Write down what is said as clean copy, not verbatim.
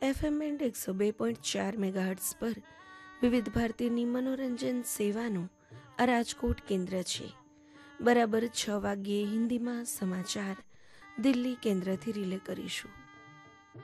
FM band 102.4 megahertz પર વિવિધ ભારતીની મનોરંજન સેવાનું આ રાજકોટ કેન્દ્ર છે. બરાબર 6 વાગ્યે હિન્દીમાં સમાચાર દિલ્હી કેન્દ્રથી રિલે કરીશું.